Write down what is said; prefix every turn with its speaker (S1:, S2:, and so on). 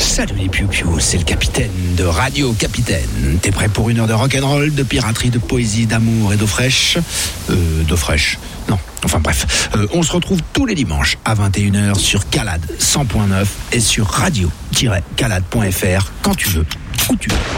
S1: Salut les piou-piou, c'est le capitaine de Radio Capitaine. T'es prêt pour une heure de rock'n'roll, de piraterie, de poésie, d'amour et d'eau fraîche d'eau fraîche. Non, enfin bref. On se retrouve tous les dimanches à 21h sur Calade 100.9 et sur radio-calade.fr quand tu veux, où tu veux.